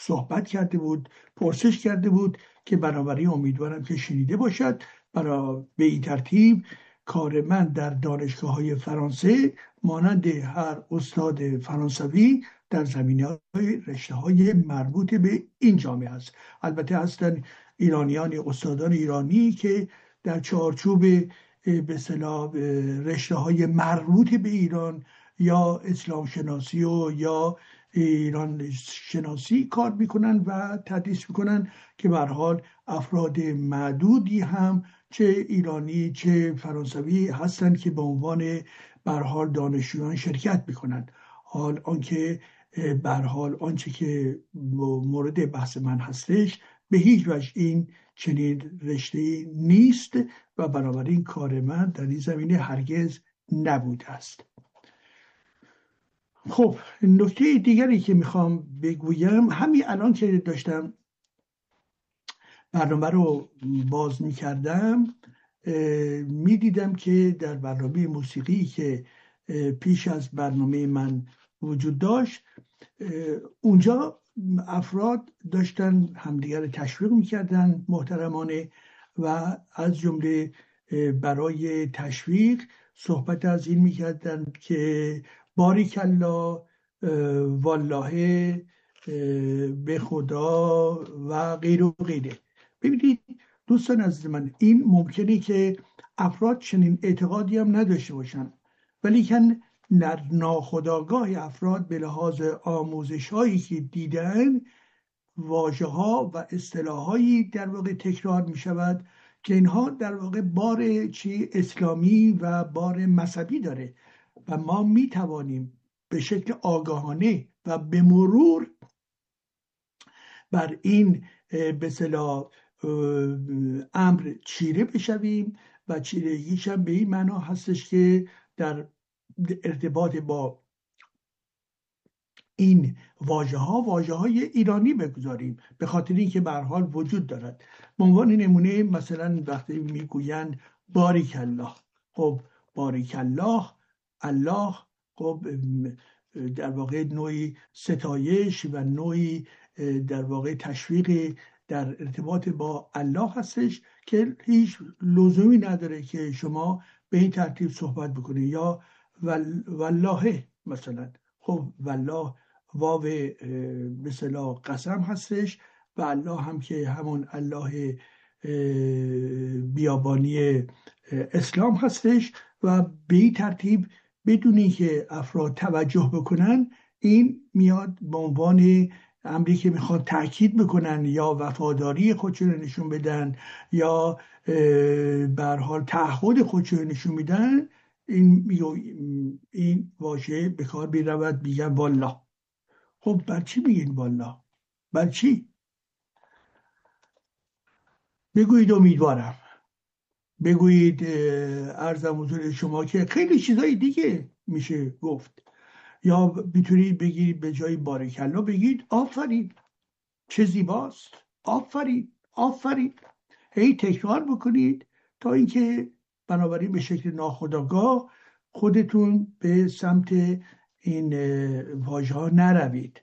صحبت کرده بود، پرسش کرده بود که بنابراین امیدوارم که شنیده باشد. به این ترتیب کار من در دانشگاه‌های فرانسه مانند هر استاد فرانسوی در زمینه‌های رشته‌های مربوط به این جامعه است. البته هستن ایرانیان، استادان ایرانی که در چارچوب به اصطلاح رشته‌های مربوط به ایران یا اسلام شناسی و یا ایران شناسی کار میکنن و تدریس میکنن که به هر حال افراد معدودی هم چه ایرانی چه فرانسوی هستند که به عنوان به هر حال دانشجویان شرکت میکنن. حال آنکه به هر حال آنچه که مورد بحث من هستش به هیچ وجه این چنین رشته نیست و بنابراین کار من در این زمینه هرگز نبوده است. خب نکته دیگری که میخوام بگویم، همین الان که داشتم برنامه رو باز میکردم میدیدم که در برنامه موسیقی که پیش از برنامه من وجود داشت اونجا افراد داشتن همدیگر رو تشویق میکردن محترمانه و از جمله برای تشویق صحبت از این میکردن که باریکالله، والله، به خدا و غیره و غیره. ببینید دوستان عزیز من، این ممکنه که افراد چنین اعتقادی هم نداشته باشن، ولی که در ناخودآگاه افراد به لحاظ آموزش هایی که دیدن واژه ها و اصطلاح هایی در واقع تکرار می شود که اینها در واقع بار اسلامی و بار مذهبی داره و ما می توانیم به شکل آگاهانه و به مرور بر این به اصطلاح امر چیره بشویم و چیرگیش هم به این معنا هستش که در ارتباط با این واژه های ایرانی بگذاریم، به خاطر اینکه به هر حال وجود دارد. به عنوان نمونه مثلا وقتی میگویند باریکالله، خب باریکالله، الله، خب در واقع نوعی ستایش و نوعی در واقع تشویق در ارتباط با الله هستش که هیچ لزومی نداره که شما به این ترتیب صحبت بکنید. یا والله مثلا، خب والله واو مثلا قسم هستش و الله هم که همون الله بیابانی اسلام هستش و به این ترتیب بدونی که افراد توجه بکنن این میاد به عنوان امری که میخواد تأکید بکنن یا وفاداری خودشون نشون بدن یا به هر حال تعهد خودشون نشون میدن. این واژه به کار میرود، میگن والله. خب بر چی میگین والله؟ بر چی؟ بگویید امیدوارم، بگویید عرضم حضور شما که خیلی چیزای دیگه میشه گفت، یا میتونید بگید به جای باریکالله بگید آفرین، چه زیباست، آفرین آفرین. هی تکرار بکنید تا اینکه بنابراین به شکل ناخودآگاه خودتون به سمت این واژه ها نروید.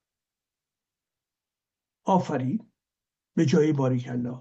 آفرین به جای باریکالله،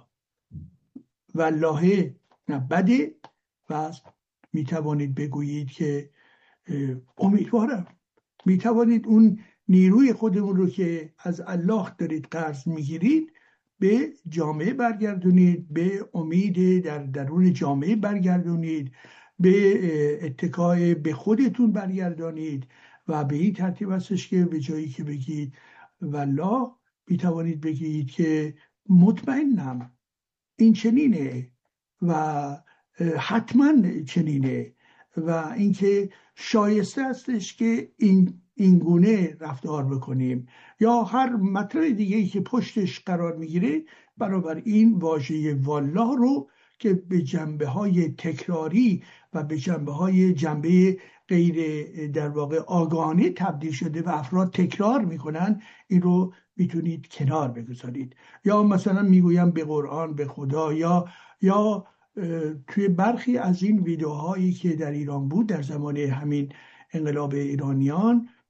والله نه بده، و میتوانید بگویید که امیدوارم. میتوانید اون نیروی خودمون رو که از الله دارید قرض میگیرید به جامعه برگردونید، به امید در درون جامعه برگردونید، به اتکای به خودتون برگردانید و به این ترتیب هستش که به جایی که بگید والله میتوانید بگید که مطمئنم این چنینه و حتما چنینه و اینکه شایسته هستش که این گونه رفتار بکنیم، یا هر مطلب دیگه‌ای که پشتش قرار میگیره. بنابراین واژه والله رو که به جنبه‌های تکراری و به جنبه غیر در واقع آگاهانه تبدیل شده و افراد تکرار میکنن، این رو میتونید کنار بگذارید. یا مثلا میگویم به قرآن، به خدا، یا توی برخی از این ویدیوهایی که در ایران بود در زمان همین انقلاب ایرانیان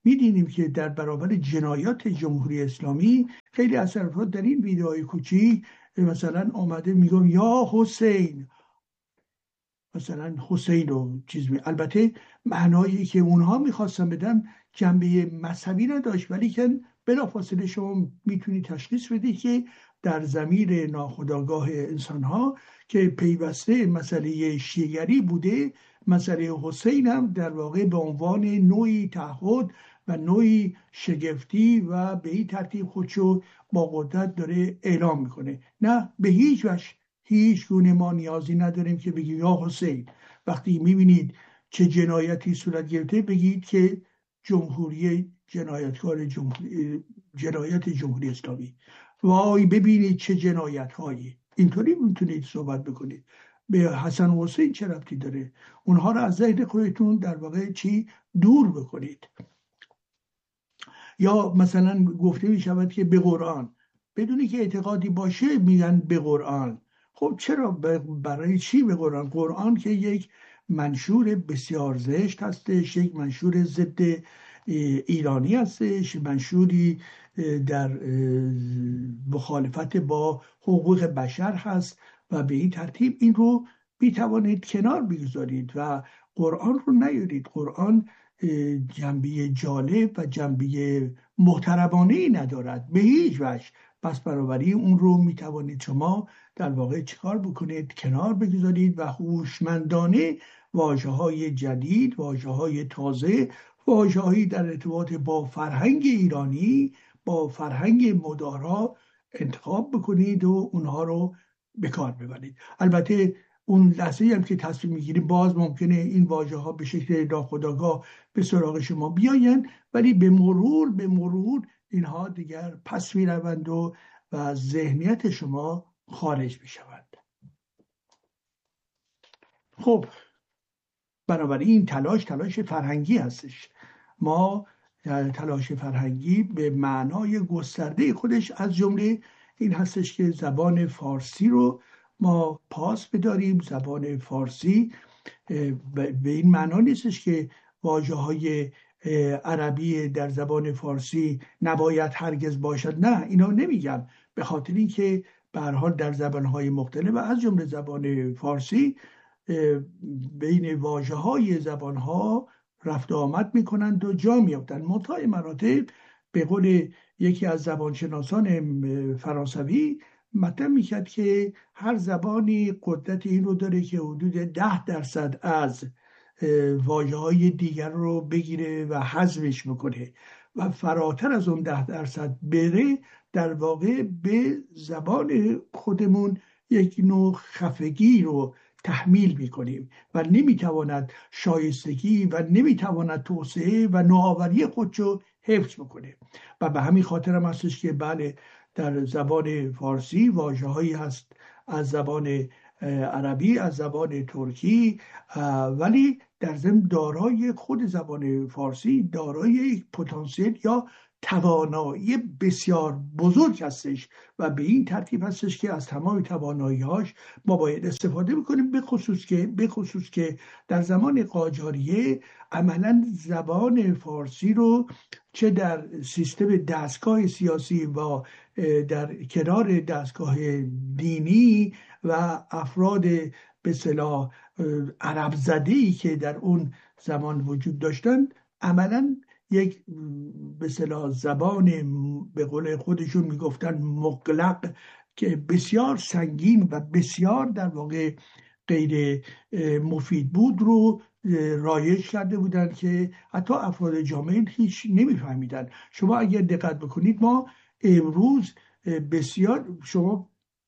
می‌دینیم که در برابر جنایات جمهوری اسلامی خیلی از طرفا در این ویدئوهای کوچیک مثلا آمده میگم یا حسین، مثلا حسین رو البته معنایی که اونها میخواستن بدن جنبه مذهبی نداشت، ولی که بلافاصله شما میتونید تشخیص بدید که در ضمیر ناخودآگاه انسانها که پیوسته مسئله شیعگری بوده، مسئله حسین هم در واقع به عنوان نوعی تعهد و نوعی شگفتی و به این ترتیب خودشو با قدرت داره اعلام میکنه. نه، به هیچ وجه هیچ گونه ما نیازی نداریم که بگیم یا حسین. وقتی میبینید چه جنایتی صورت گرفته بگید که جمهوری جنایتکار جنایت جمهوری اسلامی، وای ببینید چه جنایت هایی. اینطوری میتونید صحبت بکنید. به حسن و حسین چه ربطی داره؟ اونها رو از ذهن خودتون در واقع دور بکنید. یا مثلا گفته می شود که به قرآن، بدونی که اعتقادی باشه میگن به قرآن. خب چرا؟ برای چی به قرآن؟ قرآن که یک منشور بسیار زشت هستش، یک منشور ضد ایرانی هستش، منشوری در مخالفت با حقوق بشر هست و به این ترتیب این رو میتوانید کنار بگذارید و قرآن رو نیارید. قرآن جنبه جالب و جنبه محترمانه ای ندارد به هیچ وجه. پس بنابراین اون رو میتوانید شما در واقع چیکار بکنید؟ کنار بگذارید و هوشمندانه واژه‌های جدید، واژه‌های تازه، واژه‌هایی در ارتباط با فرهنگ ایرانی، با فرهنگ مدارا انتخاب بکنید و اونها رو به کار ببرید. البته اون لحظه هم که تصمیم میگیریم باز ممکنه این واژه ها به شکل ناخودآگاه به سراغ شما بیاین، ولی به مرور اینها دیگر پس میروند و از ذهنیت شما خارج میشوند. خب بنابراین تلاش فرهنگی هستش. ما تلاش فرهنگی به معنای گسترده خودش از جمله این هستش که زبان فارسی رو ما پاس بداریم. زبان فارسی به این معنا نیستش که واژه‌های عربی در زبان فارسی نباید هرگز باشد، نه، اینا نمیگم، به خاطر اینکه به هر حال در زبان‌های مختلف و از جمله زبان فارسی بین واژه‌های زبان‌ها رفت و آمد می‌کنند و جا می‌افتند. منتهای مراتب به قول یکی از زبانشناسان فرانسوی مطرح میکرد که هر زبانی قدرت این رو داره که حدود 10% از واژه‌های دیگر رو بگیره و حذفش بکنه و فراتر از اون 10% بره، در واقع به زبان خودمون یک نوع خفگی رو تحمیل میکنیم و نمیتواند شایستگی و نمیتواند توسعه و نوآوری خودشو حفظ بکنه. و به همین خاطر هم هستش که بله، در زبان فارسی واژه‌هایی هست از زبان عربی، از زبان ترکی، ولی در ضمن دارای خود زبان فارسی دارای پتانسیل یا توانایی بسیار بزرگ هستش و به این ترتیب هستش که از تمام توانایی‌هاش ما باید استفاده بکنیم. به خصوص که در زمان قاجاریه عملا زبان فارسی رو چه در سیستم دستگاه سیاسی و در کنار دستگاه دینی و افراد به اصطلاح عرب زده‌ای که در اون زمان وجود داشتند، عملا یک به اصطلاح زبان به قول خودشون میگفتن مغلق که بسیار سنگین و بسیار در واقع غیر مفید بود رو رایج کرده بودن که حتی افراد جامعه هیچ نمیفهمیدن. شما اگر دقت بکنید ما امروز بسیار، شما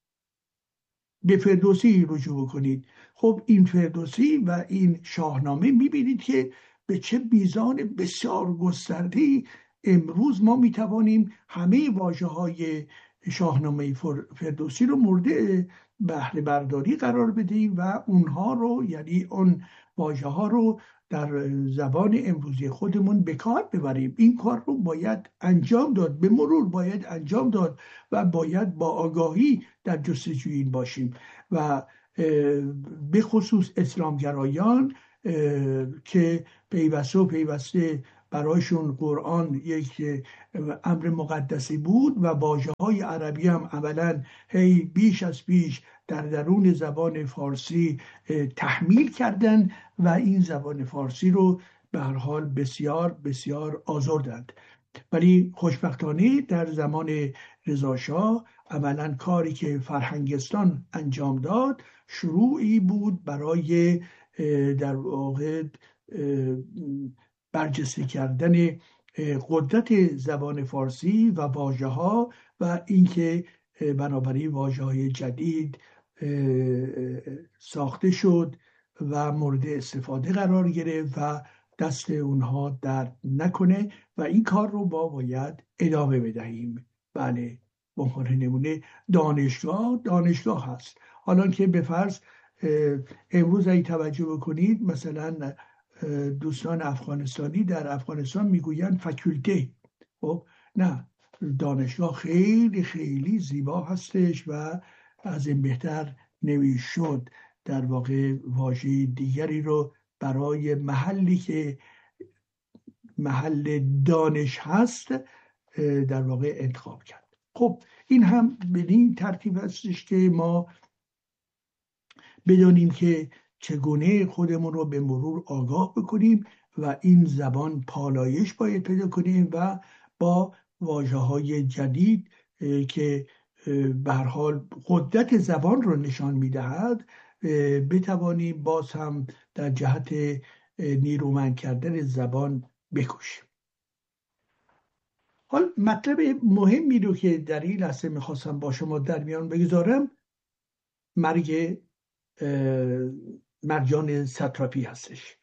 به فردوسی رجوع بکنید، خب این فردوسی و این شاهنامه میبینید که به چه میزان بسیار گسترده‌ای امروز ما میتوانیم همه واژه‌های شاهنامه فردوسی رو مورد بهره برداری قرار بدیم و اونها رو، یعنی اون واژه‌ها رو در زبان امروزی خودمون به کار ببریم. این کار رو باید انجام داد، به مرور باید انجام داد و باید با آگاهی در جستجوی این باشیم و به خصوص اسلامگرایان که پیوسته برایشون قرآن یک امر مقدسی بود و واژه‌های عربی هم عملا هی بیش از پیش در درون زبان فارسی تحمیل کردند و این زبان فارسی رو به هر حال بسیار بسیار آزردند. ولی خوشبختانه در زمان رضاشاه عملا کاری که فرهنگستان انجام داد شروعی بود برای در واقع برجسته کردن قدرت زبان فارسی و واژه ها و اینکه بنابراین واژه های جدید ساخته شد و مورد استفاده قرار گرفت و دست اونها درد نکنه و این کار رو باید ادامه بدهیم. بله، به عنوان نمونه دانشگاه هست. حالا که به فرض امروز اگه توجه بکنید مثلا دوستان افغانستانی در افغانستان میگویند فاکولته. خب نه، دانشگاه خیلی خیلی زیبا هستش و از این بهتر نمیشد در واقع واژه دیگری رو برای محلی که محل دانش هست در واقع انتخاب کرد. خب این هم به این ترتیب هستش که ما بدانیم که چگونه خودمون رو به مرور آگاه بکنیم و این زبان پالایش باید پیدا کنیم و با واژه‌های جدید که به هر حال قدرت زبان رو نشان می‌دهد بتوانیم باز هم در جهت نیرومند کردن زبان بکوشیم. حال مطلب مهمی رو که در این لحظه میخواستم با شما در میان بگذارم مرگ مرجان ساتراپی هستش.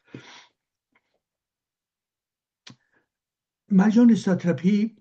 مرجان ساتراپی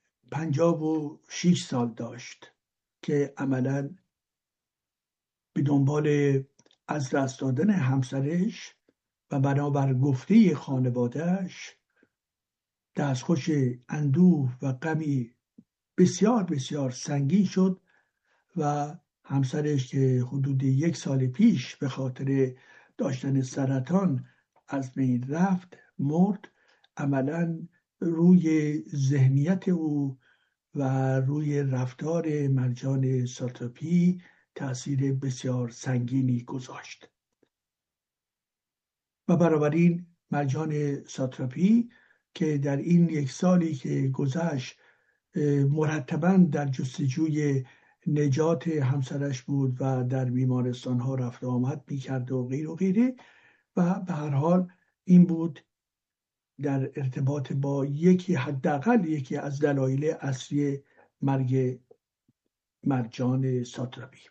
56 سال داشت که عملاً به دنبال از دست دادن همسرش و بنابر گفته خانوادهش دستخوش اندوه و غمی بسیار بسیار سنگین شد و همسرش که حدود 1 سال پیش به خاطر داشتن سرطان از بین رفت مرد. عملاً روی ذهنیت او و روی رفتار مرجان ساتراپی تأثیر بسیار سنگینی گذاشت و بنابراین مرجان ساتراپی که در این 1 سالی که گذشت مرتباً در جستجوی نجات همسرش بود و در بیمارستان ها رفت و آمد میکرد و غیر و غیره و به هر حال این بود در ارتباط با حداقل یکی از دلایل اصلی مرگ مرجان ساتراپی.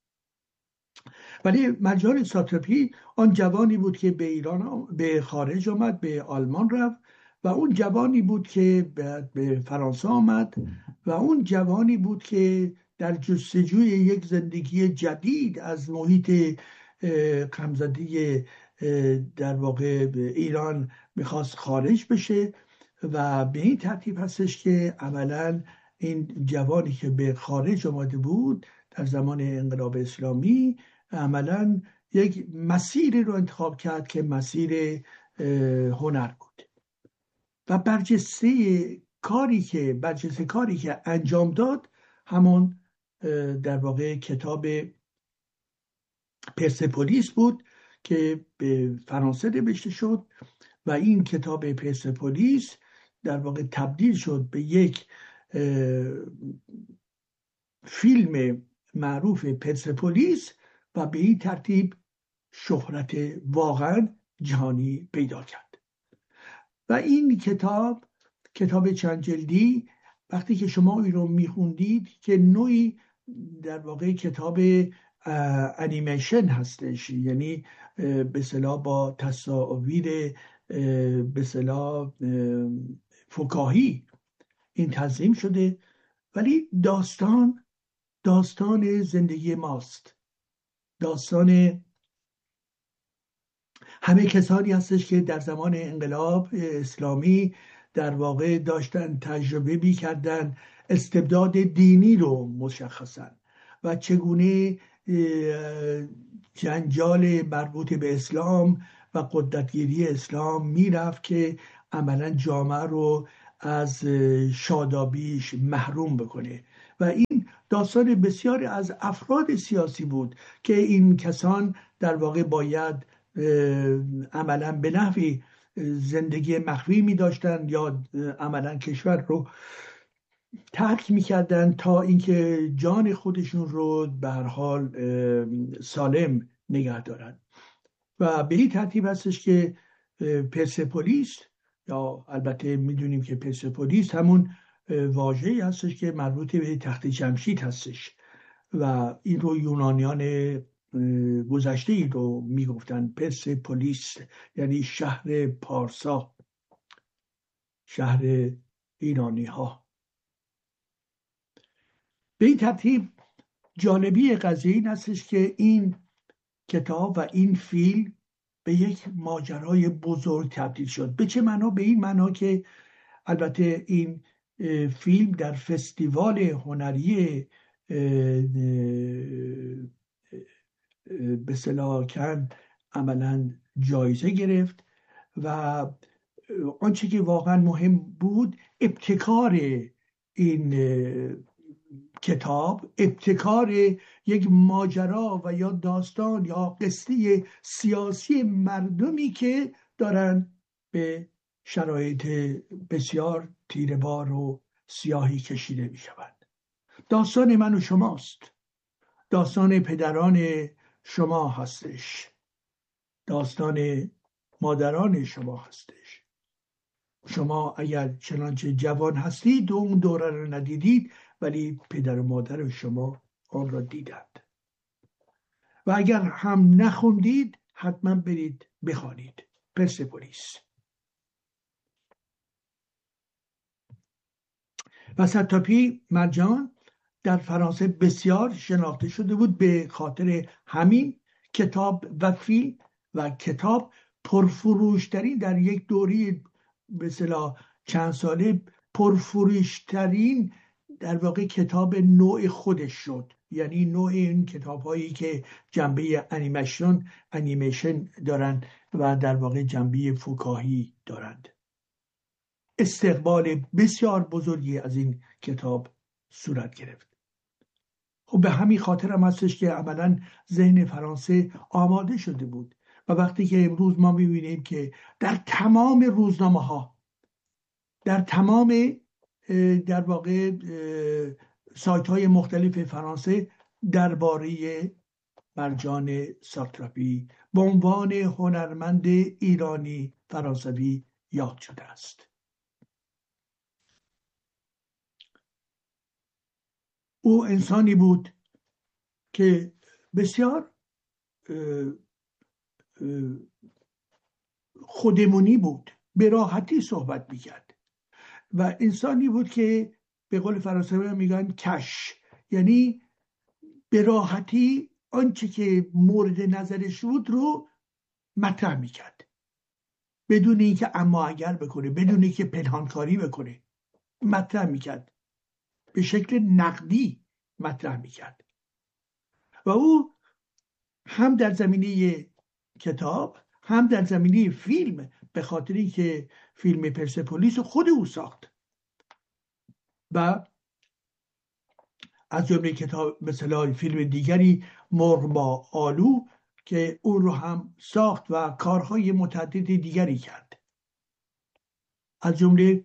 ولی مرجان ساتراپی آن جوانی بود که به خارج آمد، به آلمان رفت و اون جوانی بود که به فرانسه آمد و اون جوانی بود که در جستجوی یک زندگی جدید از محیط غمزده در واقع ایران میخواست خارج بشه و به این ترتیب هستش که عملاً این جوانی که به خارج آمده بود در زمان انقلاب اسلامی عملاً یک مسیری رو انتخاب کرد که مسیر هنر بود و برجسته کاری که انجام داد همون در واقع کتاب پرسپولیس بود که به فرانسه نوشته شد و این کتاب پرسپولیس در واقع تبدیل شد به یک فیلم معروف پرسپولیس و به این ترتیب شهرت واقعا جهانی پیدا کرد. و این کتاب چند جلدی وقتی که شما این رو میخوندید که نوعی در واقع کتاب انیمیشن هستش، یعنی به اصطلاح با تصاویر به اصطلاح فکاهی این تنظیم شده، ولی داستان زندگی ماست، داستان همه کسانی هستش که در زمان انقلاب اسلامی در واقع داشتن تجربه می‌کردن استبداد دینی رو مشخصا و چگونه جنجال مربوط به اسلام و قدرتگیری اسلام میرفت که عملا جامعه رو از شادابیش محروم بکنه. و این داستان بسیاری از افراد سیاسی بود که این کسان در واقع باید عملا به نحوی زندگی مخفی می داشتن یا عملا کشور رو ترک میکردن تا اینکه جان خودشون رو به هر حال سالم نگه دارن. و به این ترتیب هستش که پرسپولیس، یا البته میدونیم که پرسپولیس همون واژه‌ای هستش که مربوط به تخت جمشید هستش و این رو یونانیان گذشته ای رو میگفتن پرسپولیس، یعنی شهر پارسا، شهر ایرانی ها. به این ترتیب جالبی قضیه این هستش که این کتاب و این فیلم به یک ماجرای بزرگ تبدیل شد. به چه معنا؟ به این معنا که البته این فیلم در فستیوال هنری به اصطلاح کن عملا جایزه گرفت و آنچه که واقعا مهم بود ابتکار این کتاب، ابتکار یک ماجرا و یا داستان یا قصه سیاسی مردمی که دارن به شرایط بسیار تیره‌بار و سیاهی کشیده می شوند. داستان من و شماست، داستان پدران شما هستش، داستان مادران شما هستش. شما اگر چنانچه جوان هستید و اون دوره رو ندیدید، ولی پدر و مادر شما آن را دیدند. و اگر هم نخوندید حتما برید بخوانید. پرسپولیس. و ستاپی مرجان در فرانسه بسیار شناخته شده بود به خاطر همین کتاب و فیلم، و کتاب پرفروشترین در یک دوره به اصطلاح چند ساله پرفروشترین در واقع کتاب نوع خودش شد. یعنی نوع این کتاب هایی که جنبه انیمیشن دارن و در واقع جنبه فکاهی دارند. استقبال بسیار بزرگی از این کتاب صورت گرفت. خب به همین خاطر هم هستش که عملا ذهن فرانسه آماده شده بود. و وقتی که امروز ما میبینیم که در تمام روزنامه ها، در تمام در واقع سایت های مختلف فرانسه درباره مرجان ساتراپی به عنوان هنرمند ایرانی فرانسوی یاد شده است. او انسانی بود که بسیار خودمونی بود، به راحتی صحبت میکرد و انسانی بود که به قول فرانسوی میگن کش، یعنی به راحتی آنچه که مورد نظرش بود رو مطرح میکرد بدون اینکه اما اگر بکنه، بدون اینکه پنهانکاری بکنه، مطرح میکرد، به شکل نقدی مطرح میکرد. و او هم در زمینه کتاب هم در زمینه فیلم، به خاطری که فیلم پرسپولیس خود او ساخت و از جمله کتاب مثلا فیلم دیگری مرغ با آلو که اون رو هم ساخت و کارهای متعدد دیگری کرد. از جمله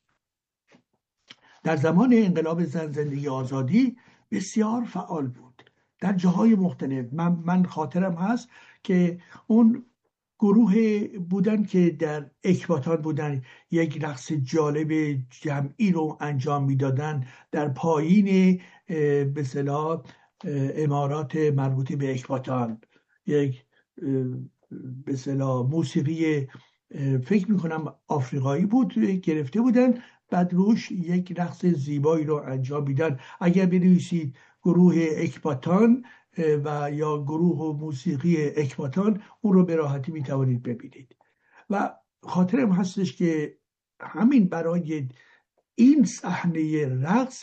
در زمان انقلاب زن زندگی آزادی بسیار فعال بود در جاهای مختلف. من خاطرم هست که اون گروه بودن که در اکباتان بودن، یک رقص جالب جمعی رو انجام میدادن در پایین به اصطلاح امارات مربوطه به اکباتان. یک به اصطلاح موسیقی فکر میکنم آفریقایی بود گرفته بودن، بعد روش یک رقص زیبایی رو انجام میدن. اگر بنویسید گروه اکباتان و یا گروه و موسیقی اکباتان، اون رو به راحتی میتوانید ببینید. و خاطرم هستش که همین برای این صحنه رقص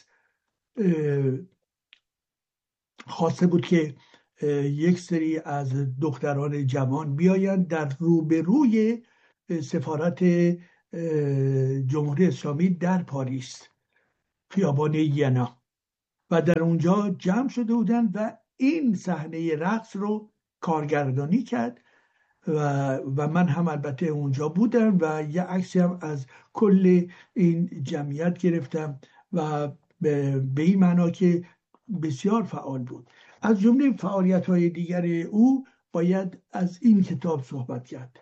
خواسته بود که یک سری از دختران جوان بیایند در روبروی سفارت جمهوری اسلامی در پاریس، خیابان ینا، و در اونجا جمع شده بودن و این صحنه رقص رو کارگردانی کرد و من هم البته اونجا بودم و یه عکسی هم از کل این جمعیت گرفتم و به این معنا که بسیار فعال بود. از جمله فعالیت‌های دیگر او باید از این کتاب صحبت کرد.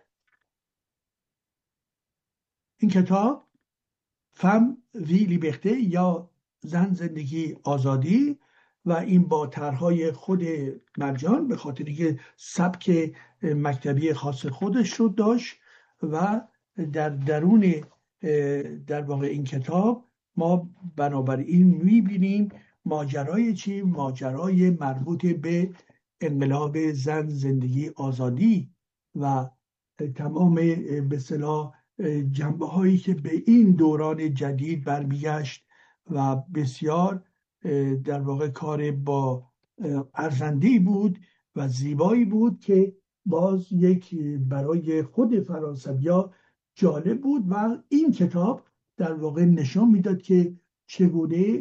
این کتاب فم وی لیبرته یا زن زندگی آزادی، و این با طرحهای خود مرجان به خاطر که سبک مکتبی خاص خودش رو داشت و در درون در واقع این کتاب ما بنابراین میبینیم ماجرای چی؟ ماجرای مربوط به انقلاب زن زندگی آزادی و تمام به اصطلاح جنبه هایی که به این دوران جدید برمیگشت و بسیار در واقع کار با ارزنده‌ای بود و زیبایی بود که باز یک برای خود فرانسویا جالب بود و این کتاب در واقع نشان میداد که چگونه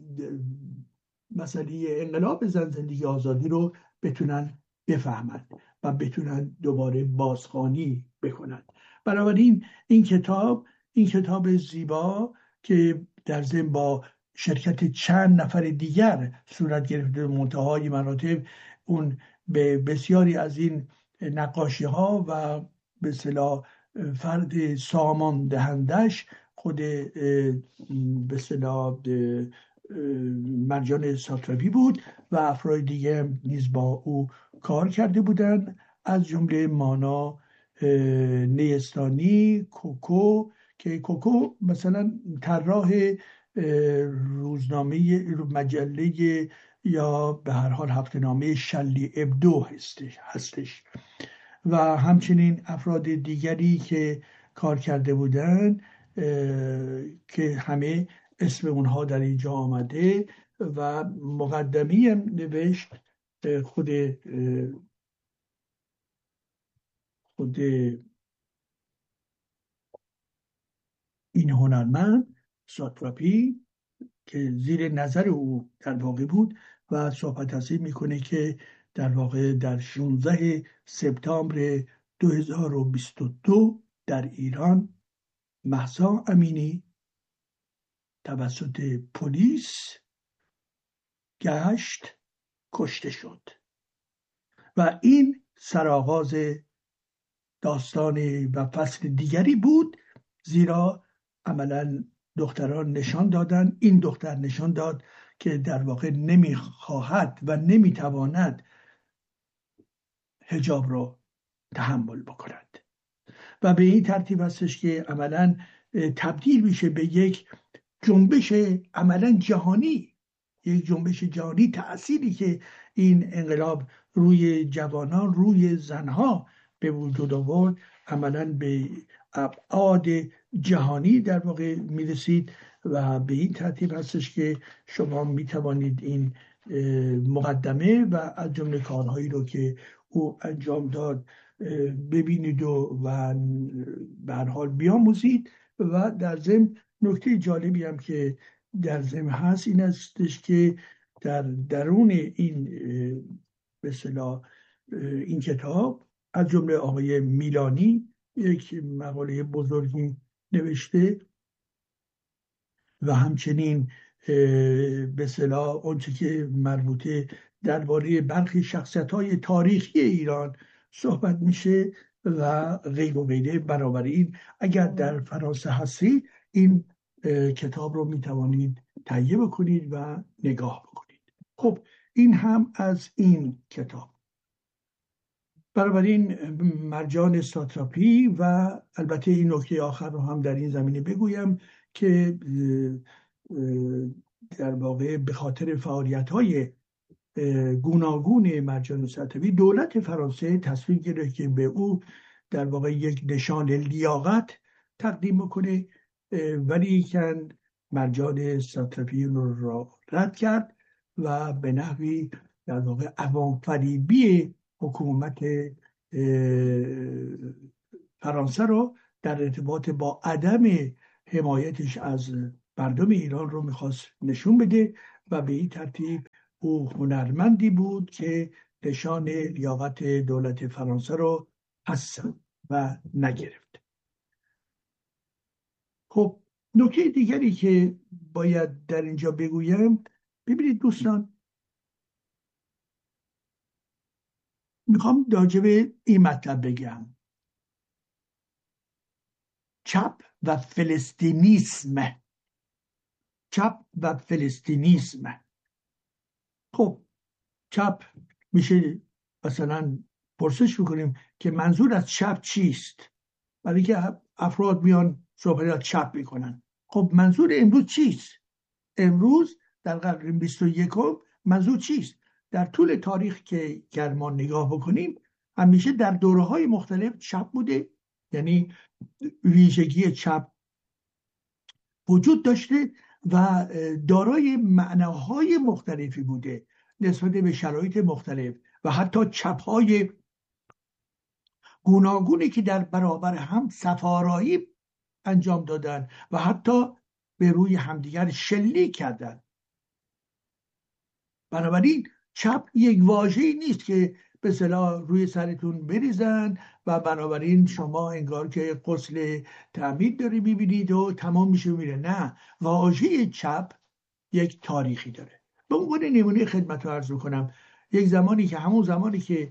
مسئله انقلاب زن زندگی آزادی رو بتونن بفهمند و بتونن دوباره بازخوانی بکنند. بنابراین این کتاب زیبا که در ضمن با شرکت چند نفر دیگر صورت گرفته، منتهای مراتب اون به بسیاری از این نقاشی ها و به اصطلاح فرد سامان دهندش خود به اصطلاح مرجان ساتراپی بود و افراد دیگه نیز با او کار کرده بودند، از جمله مانا نیستانی، کوکو که کوکو مثلا طراح روزنامه مجله یا به هر حال هفته‌نامه شلی ابدو هستش و همچنین افراد دیگری که کار کرده بودند که همه اسم اونها در اینجا آمده و مقدمی هم نوشت خود این هنرمند ساتراپی که زیر نظر او در واقع بود و صحبت ازی میکنه که در واقع در 16 سپتامبر 2022 در ایران مهسا امینی توسط پلیس گشت کشته شد و این سرآغاز داستان و فصل دیگری بود، زیرا عملا دختران نشان دادن، این دختر نشان داد که در واقع نمیخواهد و نمیتواند حجاب رو تحمل بکند و به این ترتیب هستش که عملا تبدیل میشه به یک جنبش عملا جهانی، یک جنبش جهانی. تأثیری که این انقلاب روی جوانان، روی زنها به وجود آورد عملا به ابعاد جهانی در واقع میرسید و به این ترتیب هستش که شما میتوانید این مقدمه و از جمله کارهایی رو که او انجام داد ببینید و به هر حال بیاموزید. و در ضمن نکته جالبی هم که در ضمن هست این استش که در درون این به اصطلاح این کتاب از جمله آقای میلانی یک مقاله بزرگی نوشته و همچنین به اصطلاح آنچه که مربوطه درباره برخی شخصیت‌های تاریخی ایران صحبت میشه و غیر و غیره. بنابراین اگر در فرانسه هستی این کتاب رو میتوانید تهیه بکنید و نگاه بکنید. خب این هم از این کتاب. بنابراین مرجان ساتراپی و البته این نکته آخر رو هم در این زمینه بگویم که در واقع به خاطر فعالیت‌های گوناگون مرجان ساتراپی دولت فرانسه تصمیم گرفت که به او در واقع یک نشان لیاقت تقدیم بکنه، ولی که مرجان ساتراپی رو را رد کرد و به نحوی در واقع عوام‌فریبی حکومت فرانسه رو در ارتباط با عدم حمایتش از مردم ایران رو میخواست نشون بده و به این ترتیب او هنرمندی بود که نشان لیاقت دولت فرانسه رو پس و نگرفت. خب نکته دیگری که باید در اینجا بگویم، ببینید دوستان، میخوام راجع به این مطلب بگم: چپ و فلسطینیسم. چپ و فلسطینیسم. خب چپ میشه مثلا پرسش بکنیم که منظور از چپ چیست؟ برای که افراد میان صحبت از چپ میکنن. خب منظور امروز چیست؟ امروز در قرن 21 منظور چیست؟ در طول تاریخ که ما نگاه بکنیم همیشه در دوره‌های مختلف چپ بوده، یعنی ویژگی چپ وجود داشته و دارای معناهای مختلفی بوده نسبت به شرایط مختلف و حتی چپ‌های گوناگونی که در برابر هم صف‌آرایی انجام دادن و حتی به روی همدیگر شلیک کردن. بنابراین چپ یک واژه‌ای نیست که به اصطلاح روی سرتون بریزن و بنابراین شما انگار که غسل تعمید داری میبینید و تمام میشه میره. نه، واژه چپ یک تاریخی داره. به عنوان نمونه خدمت رو عرض کنم، یک زمانی که همون زمانی که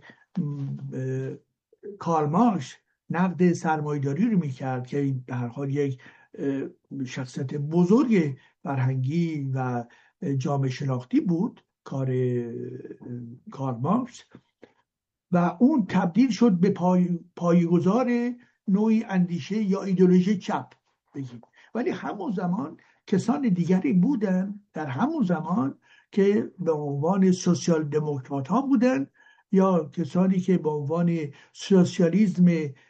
کارل مارکس نقد سرمایه‌داری رو میکرد که به هر حال یک شخصیت بزرگ فرهنگی و جامعه شناختی بود، کار کارل مارکس، و اون تبدیل شد به پایه‌گذار نوعی اندیشه یا ایدئولوژی چپ بگیم. ولی همون زمان کسان دیگری بودن در همون زمان که به عنوان سوسیال دموکرات ها بودن یا کسانی که به عنوان سوسیالیسم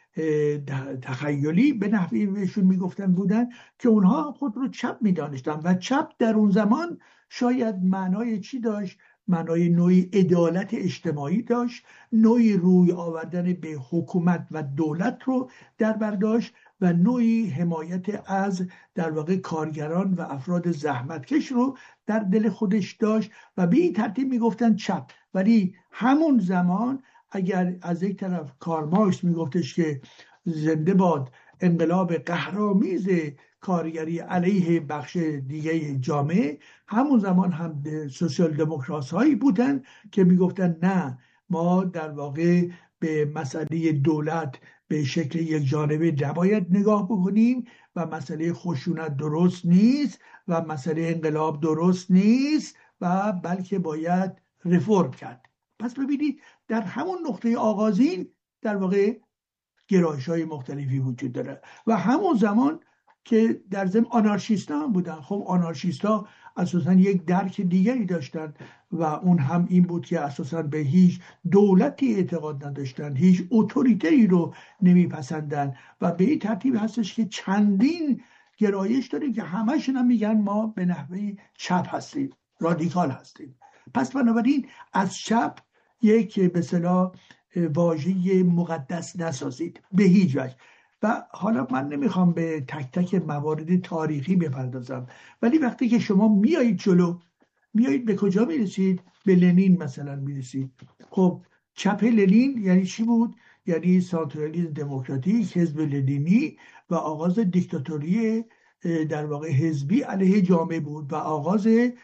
تخیلی به نحوی بهشون میگفتن بودن که اونها خود رو چپ میدانستن و چپ در اون زمان شاید معنای چی داشت؟ معنای نوعی عدالت اجتماعی داشت، نوعی روی آوردن به حکومت و دولت رو در برداشت و نوعی حمایت از در واقع کارگران و افراد زحمتکش رو در دل خودش داشت و به این ترتیب میگفتن چپ. ولی همون زمان اگر از یک طرف کارل مارکس میگفتش که زنده باد انقلاب قهرآمیز کارگری علیه بخش دیگه جامعه، همون زمان هم سوسیال دموکرات هایی بودن که میگفتن نه، ما در واقع به مسئله دولت به شکل یک جانبه نباید نگاه بکنیم و مسئله خشونت درست نیست و مسئله انقلاب درست نیست و بلکه باید رفرم کرد. پس ببینید در همون نقطه آغازین در واقع گرایش های مختلفی وجود داره و همون زمان که در ضمن آنارشیست هم بودن. خب آنارشیست ها اساسا یک درک دیگری داشتن و اون هم این بود که اساسا به هیچ دولتی اعتقاد نداشتن، هیچ اتوریتری رو نمیپسندن و به این ترتیب هستش که چندین گرایش داریم که همشون هم میگن ما به نحوه چپ هستیم، رادیکال هستیم. پس بنابراین از چپ یک به اصطلاح واژه مقدس نسازید به هیچ وجه. و حالا من نمیخوام به تک تک موارد تاریخی بپردازم، ولی وقتی که شما میایید جلو، میایید به کجا میرسید؟ به لنین مثلا میرسید. خب چپ لنین یعنی چی بود؟ یعنی سانترالیسم دموکراتیک، حزب لنینی و آغاز دیکتاتوری در واقع حزبی علیه جامعه بود و آغاز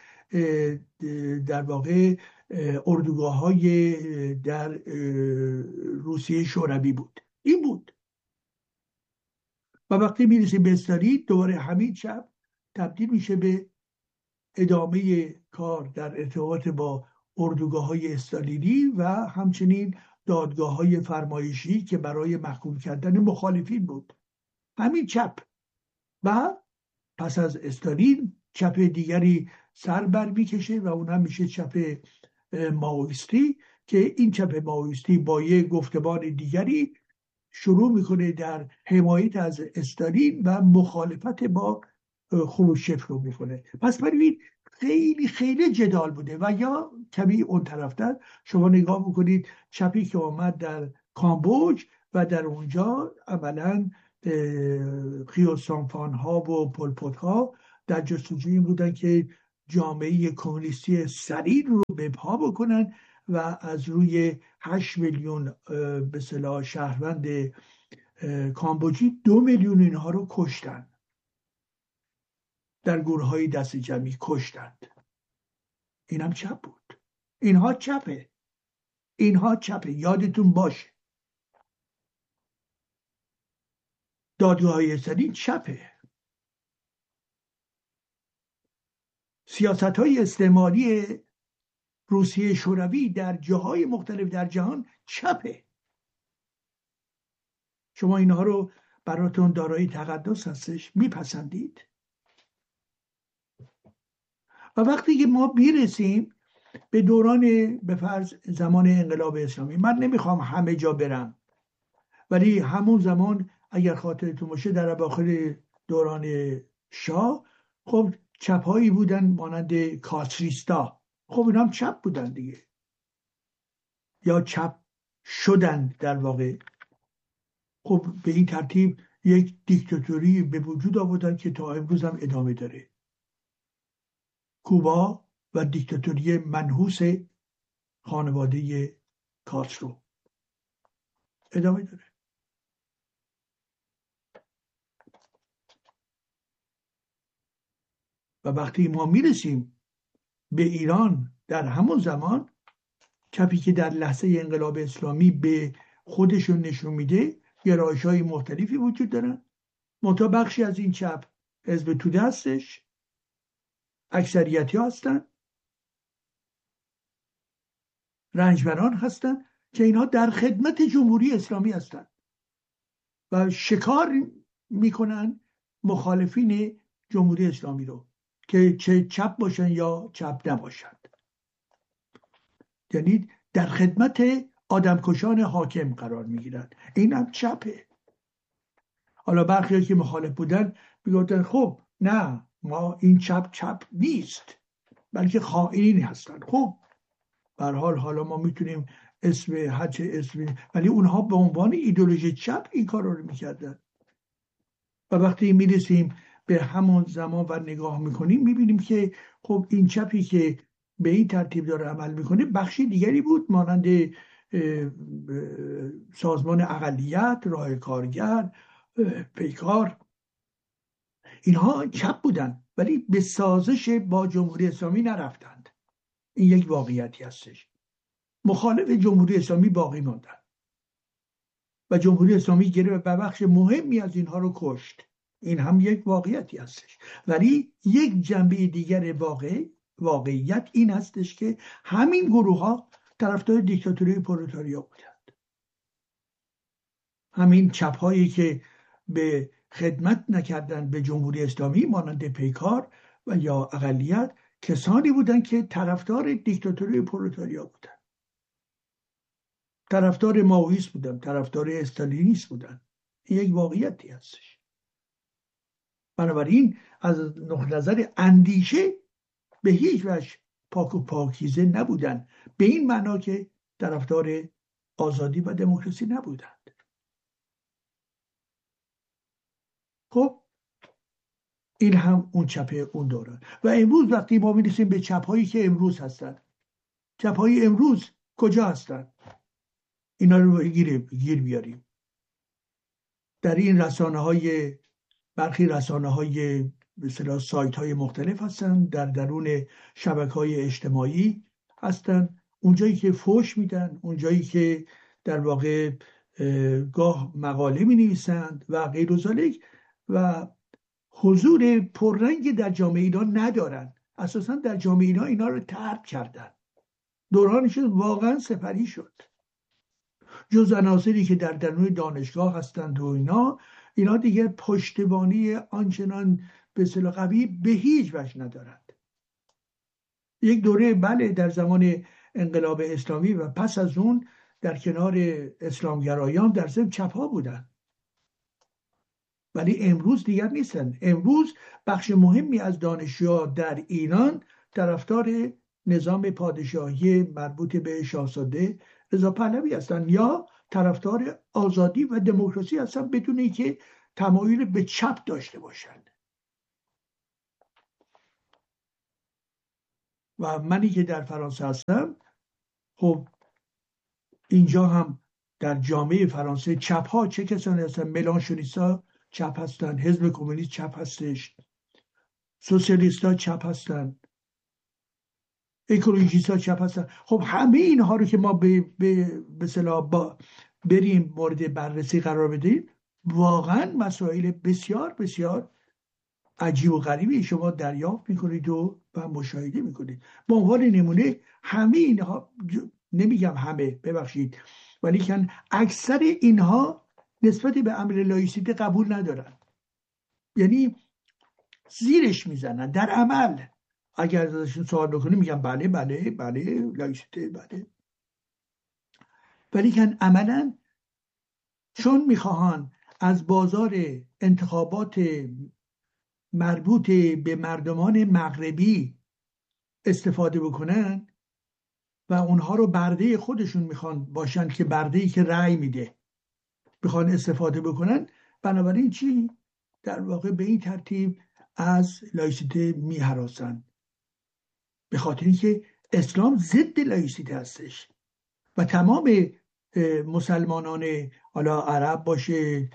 در واقع اردوگاه های در روسیه شوروی بود. این بود. و وقتی میرسیم به استالین دوباره همین چپ تبدیل میشه به ادامه کار در ارتباط با اردوگاه های استالینی و همچنین دادگاه های فرمایشی که برای محکوم کردن مخالفین بود. همین چپ. و پس از استالین چپ دیگری سر بر میکشه و اون هم میشه چپ مائویستی که این چپ مائویستی با یک گفتمان دیگری شروع میکنه در حمایت از استالین و مخالفت با خروشچف رو میکنه. پس ببینید خیلی خیلی جدال بوده. و یا کمی اون طرفتر شما نگاه بکنید چپی که آمد در کامبوج و در اونجا اولا خیوسانفان ها و پلپوت ها در جستجوی این بودن که جامعه کمونیستی سریع رو به پا بکنن و از روی 8 میلیون به اصطلاح شهروند کامبوجی 2 میلیون اینها رو کشتن، در گروه های دست جمعی کشتند. این هم چپ بود. اینها چپه یادتون باشه. دادگاه‌های استالین چپه. سیاست‌های استعماری روسیه شوروی در جاهای مختلف در جهان چپه. شما اینها رو براتون دارای تقدس هستش، میپسندید؟ و وقتی که ما میرسیم به دوران به فرض زمان انقلاب اسلامی، من نمیخوام همه جا برم، ولی همون زمان اگر خاطرتون باشه در اواخر دوران شاه، خب چپ‌هایی بودن مانند کاتریستا، خب اینا هم چپ بودن دیگه، یا چپ شدن در واقع. خب به این ترتیب یک دیکتاتوری به وجود آوردن که تا امروز هم ادامه داره. کوبا و دیکتاتوری منحوس خانواده کاسترو ادامه داره. و وقتی ما میرسیم به ایران در همون زمان، چپی که در لحظه انقلاب اسلامی به خودشون نشون میده گرایش‌های مختلفی وجود دارن، منتها بخشی از این چپ حزب توده هستش، اکثریتی هستن، رنجبران هستن که اینها در خدمت جمهوری اسلامی هستن و شکار میکنن مخالفین جمهوری اسلامی رو که چه چپ باشن یا چپ نباشند. یعنی در خدمت آدمکشان حاکم قرار میگیرند. این هم چپه. حالا برخی که مخالف بودن میگفتن خب نه، ما این چپ نیست بلکه خائنین هستن. خب به هر حال حالا ما میتونیم اسم ولی اونها به عنوان ایدئولوژی چپ این کار رو میکردن. و وقتی میرسیم به همون زمان و نگاه میکنیم میبینیم که خب این چپی که به این ترتیب داره عمل میکنه بخشی دیگری بود مانند سازمان اقلیت، راه کارگر، پیکار. اینها چپ بودن ولی به سازش با جمهوری اسلامی نرفتند. این یک واقعیتی هستش. مخالف جمهوری اسلامی باقی ماندن و جمهوری اسلامی گرفت و بخش مهمی از اینها رو کشت. این هم یک واقعیتی هستش. ولی یک جنبه دیگر واقعیت این هستش که همین گروه ها طرفدار دیکتاتوری پرولتاریا بودند. همین چپ هایی که به خدمت نکردند به جمهوری اسلامی مانند پیکار و یا اقلیت، کسانی بودند که طرفدار دیکتاتوری پرولتاریا بودند، طرفدار مائویسم بودند، طرفدار استالینیسم بودند. این یک واقعیتی هستش. بنابراین از نقطه نظر اندیشه به هیچ وجه پاک و پاکیزه نبودند، به این معنا که طرفدار آزادی و دموکراسی نبودند. خب این هم اون چپه اون دوران. و امروز وقتی ما می‌رسیم به چپ‌هایی که امروز هستند، چپ‌های امروز کجا هستند؟ اینا رو گیر بیاریم. در این رسانه‌های، برخی رسانه‌های مثلا سایت‌های مختلف هستند، در درون شبکه‌های اجتماعی هستند، اونجایی که فحش میدن، اونجایی که در واقع گاه مقاله می‌نویسند و غیر و ذالک، و حضور پررنگ در جامعه ایران ندارن. اساسا در جامعه ایران اینا رو ترک کردن. دورانشون واقعا سپری شد. جز عناصری که در درون دانشگاه هستند و اینا دیگه پشتیبانی آنچنان به اصطلاح قوی به هیچ وجه ندارند. یک دوره بله در زمان انقلاب اسلامی و پس از اون در کنار اسلامگرایان در ضمن چپ‌ها بودند، ولی امروز دیگر نیستن. امروز بخش مهمی از دانشجوها در ایران طرفدار نظام پادشاهی مربوط به شاهزاده رضا پهلوی هستن یا طرفدار آزادی و دموکراسی هستن، بدون اینکه تمایل به چپ داشته باشند. و منی که در فرانسه هستم، خب اینجا هم در جامعه فرانسه چپ ها چه کسانی هستن؟ ملانشونیستا چپ هستن، حزب کمونیست چپ هستش، سوسیالیستا چپ هستن، اکولوژیستا چپ هستن. خب همه اینها رو که ما به اصطلاح بریم مورد بررسی قرار بدیم، واقعا مسائل بسیار بسیار عجیب و غریبی شما دریافت میکنید و مشاهده میکنید. به عنوان نمونه همه اینها، نمیگم همه، ببخشید، ولی که اکثر اینها نسبت به امر لایسیته قبول ندارن، یعنی زیرش میزنن. در عمل اگر ازشون سوال بکنیم میگن بله بله بله لایسیته بله، ولی که عملا چون میخواهن از بازار انتخابات مربوط به مردمان مغربی استفاده بکنن و اونها رو برده خودشون میخوان باشن، که برده‌ای که رأی میده میخوان استفاده بکنن، بنابراین چی؟ در واقع به این ترتیب از لایسیته میهراسن، به خاطر اینکه اسلام ضد لایسیته هستش و تمام مسلمانان، حالا عرب باشه،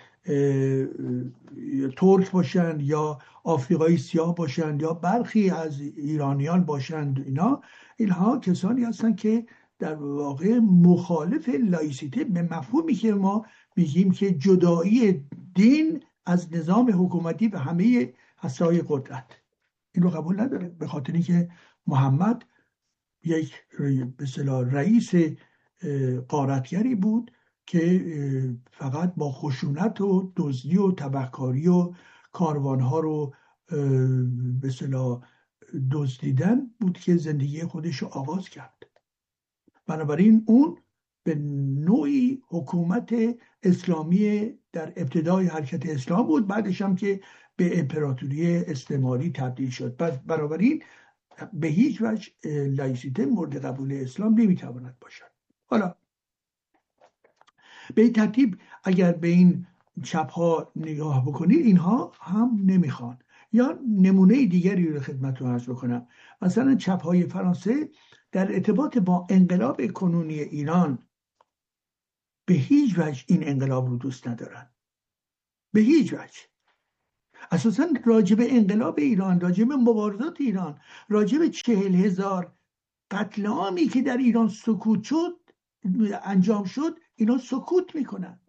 ترک باشن یا آفریقایی سیاه باشن یا برخی از ایرانیان باشند، اینها کسانی هستند که در واقع مخالف لایسیته به مفهومی که ما میگیم که جدایی دین از نظام حکومتی و همه هسته‌های قدرت، این رو قبول نداره، به خاطر اینکه محمد یک به اصطلاح رئیس غارتگری بود که فقط با خشونت و دزدی و تبهکاری و کاروانها رو به اصطلاح دزدیدن بود که زندگی خودش رو آغاز کرد. بنابراین اون به نوعی حکومت اسلامی در ابتدای حرکت اسلام بود، بعدش هم که به امپراتوری استعماری تبدیل شد. بنابراین به هیچ وجه لایسیته مورد قبول اسلام نمیتواند باشد. حالا به این ترتیب اگر به این چپ ها نگاه بکنید، اینها هم نمیخوان. یا نمونه دیگری رو خدمتتون عرض بکنم، مثلا چپ های فرانسه در ارتباط با انقلاب کنونی ایران به هیچ وجه این انقلاب رو دوست ندارن، به هیچ وجه. اساسا راجب انقلاب ایران، راجب مبارزات ایران، راجب 40,000 قتل عامی که در ایران سکوت شد، انجام شد، اینا سکوت میکنن.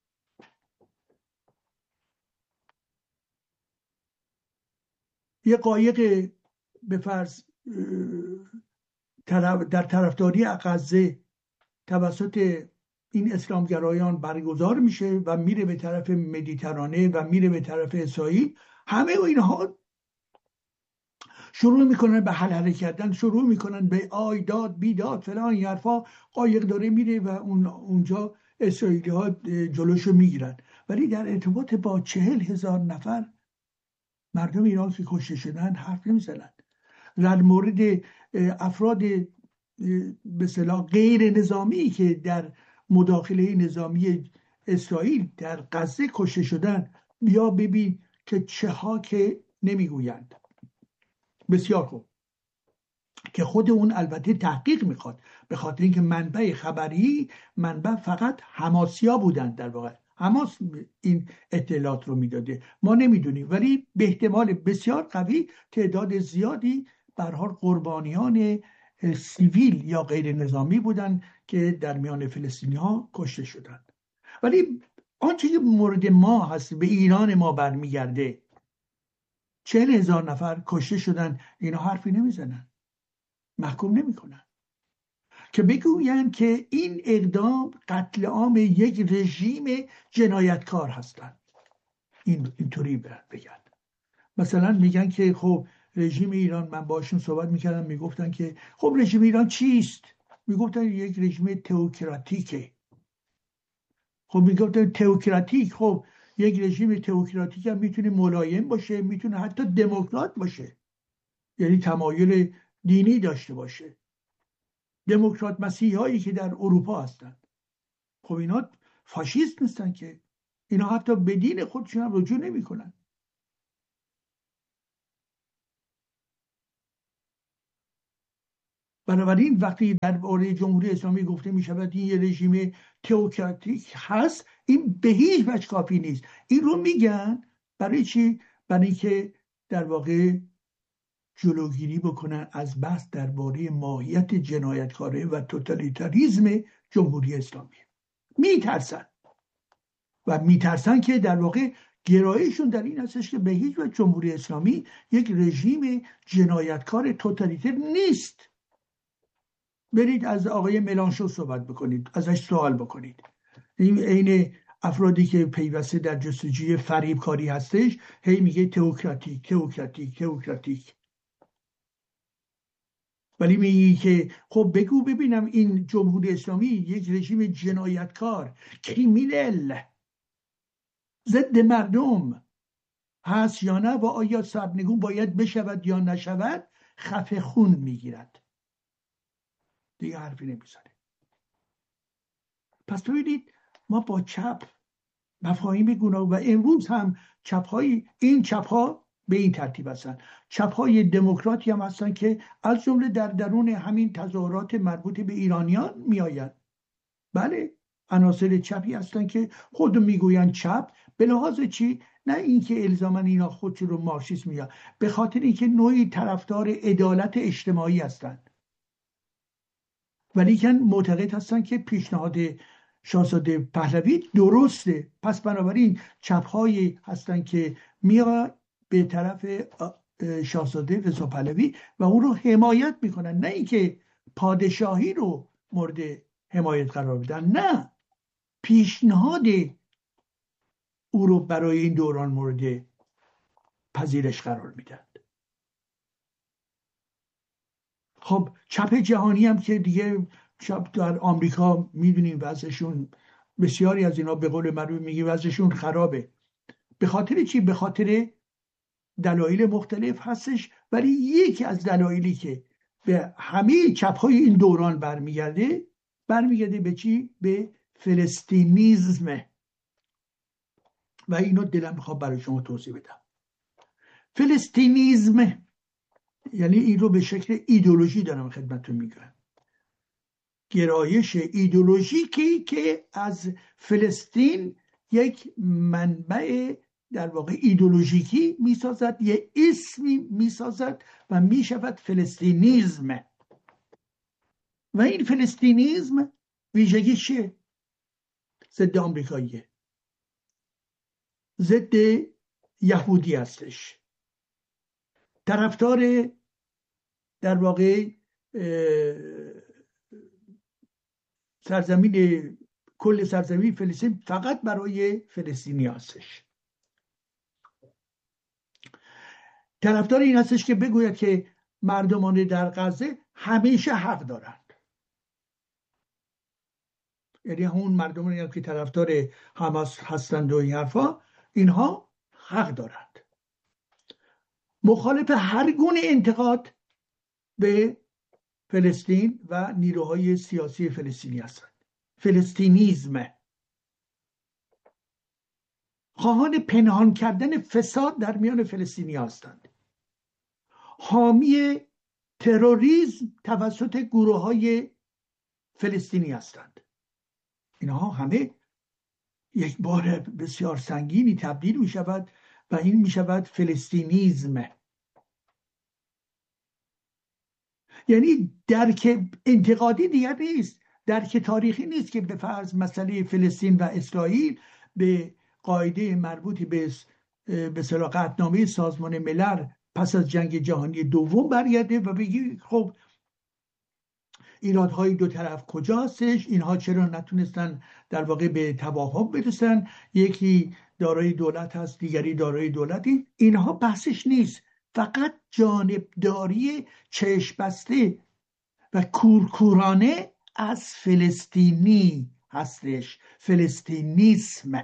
یه قایق به فرض در طرفداری غزه توسط این اسلامگرایان برگزار میشه و میره به طرف مدیترانه و میره به طرف اسرائیل، همه اینها شروع میکنن به حلحله کردن، شروع میکنن به آیداد بیداد فلان حرفا. قایق داره میره و اونجا اسرائیلی ها جلوشو میگیرن، ولی در ارتباط با 40,000 نفر مردم ایران که کشته شدن حرف نمیزنن. در مورد افراد به اصطلاح غیر نظامی که در مداخله نظامی اسرائیل در غزه کشته شدن، بیا ببین که چه ها که نمیگویند. بسیار خوب، که خود اون البته تحقیق میخواد، به خاطر اینکه منبع خبری منبع فقط حماسیا بودن، در واقع حماس این اطلاعات رو میداده، ما نمیدونیم، ولی به احتمال بسیار قوی تعداد زیادی به هر حال قربانیان سیویل یا غیر نظامی بودن که در میان فلسطینی ها کشته شدن. ولی آنچه که مورد ما هست، به ایران ما برمیگرده، 40,000 نفر کشته شدن، اینا حرفی نمیزنن، محکوم نمیکنن که بگوین که این اقدام قتل عام یک رژیم جنایتکار هستند. اینطوری بگن. مثلا میگن که خب رژیم ایران، من باشون صحبت میکردم، میگفتن که خب رژیم ایران چیست؟ میگفتن یک رژیم تئوکراتیکه. خب میگفتن تئوکراتیک، خب یک رژیم تئوکراتیک هم میتونه ملایم باشه، میتونه حتی دموکرات باشه، یعنی تمایل دینی داشته باشه. دموکرات مسیحی هایی که در اروپا هستند، خب اینا فاشیست نیستن که، اینا حتی به دین خودشون هم رجوع نمیکنن. بنابراین وقتی درباره جمهوری اسلامی گفته می شود این یه رژیم تئوکراتیک هست، این به هیچ وجه کافی نیست. این رو میگن برای چی؟ برای اینکه در واقع جلوگیری بکنن از بحث درباره ماهیت جنایتکاری و توتالیتاریسم جمهوری اسلامی. میترسن و میترسن که در واقع گرایشون در این هستش که به هیچ وجه جمهوری اسلامی یک رژیم جنایتکار توتالیتر نیست. برید از آقای ملانشو صحبت بکنید، ازش سوال بکنید. این عین افرادی که پیوسته در جستجوی فریبکاری هستش، هی میگه تئوکراتیک تئوکراتیک تئوکراتیک. ولی میگی که خب بگو ببینم این جمهوری اسلامی یک رژیم جنایتکار کریمینل ضد مردم هست یا نه، و آیا سرنگون باید بشود یا نشود، خفه خون میگیرد. دیگه حرفی نمیزنه. پس ببینید ما با چپ مفاهیم گوناگون، و امروز هم این چپ ها به این ترتیب هستن. چپ های دموکراتی هم هستن که از جمله در درون همین تظاهرات مربوط به ایرانیان میآیند. بله، عناصر چپی هستن که خود میگویند چپ، به لحاظ چی؟ نه اینکه الزاما اینا خودشون رو مارکسیست میگن، به خاطر اینکه نوعی طرفدار عدالت اجتماعی هستند، ولی معتقد هستن که پیشنهاد شاهزاده پهلوی درسته. پس بنابراین چپ‌هایی هستن که میاد به طرف شاهزاده رضا پهلوی و اون رو حمایت میکنن، نه اینکه پادشاهی رو مورد حمایت قرار بدن، نه، پیشنهاد او رو برای این دوران مورد پذیرش قرار میدن. خب چپ جهانی هم که دیگه چپ در آمریکا میدونیم وضعشون، بسیاری از اینا به قول معروف میگی وضعشون خرابه. به خاطر چی؟ به خاطر دلایل مختلف هستش، ولی یکی از دلایلی که به همه چپ‌های این دوران برمیگرده به چی؟ به فلسطینیزم. و اینو دلم میخواد برای شما توضیح بدم. فلسطینیزم یعنی این رو به شکل ایدئولوژی دارم خدمتتون میگم، گرایش ایدئولوژیکی که از فلسطین یک منبع در واقع ایدئولوژیکی میسازد، یه اسمی میسازد و میشود فلسطینیزم. و این فلسطینیزم ویژگی چیه؟ ضد آمریکاییه، ضد یهودی هستش، طرفدار در واقع کل سرزمین فلسطین فقط برای فلسطینی هستش. طرفدار این هستش که بگوید که مردمان در غزه همیشه حق دارند. یعنی همون مردمانی که طرفدار حماس هستند و این حرفا، اینها حق دارند. مخالف هر گونه انتقاد به فلسطین و نیروهای سیاسی فلسطینی هستند. فلسطینیزم، خواهان پنهان کردن فساد در میان فلسطینی هستند. حامی تروریسم توسط گروه های فلسطینی هستند. اینها همه یک بار بسیار سنگینی تبدیل می شود و این می شود فلسطینیزم. یعنی درک انتقادی دیگر نیست، درک تاریخی نیست که به فرض مسئله فلسطین و اسرائیل به قاعده مربوطی به اصطلاح قطعنامه سازمان ملل پس از جنگ جهانی دوم برگرده و بگی خب ایرادهای دو طرف کجا هستش، اینها چرا نتونستن در واقع به توافق برسن، یکی دارای دولت هست دیگری دارای دولتی. اینها بحثش نیست، فقط جانبداری چشم بسته و کورکورانه از فلسطینی هستش. فلسطینیسم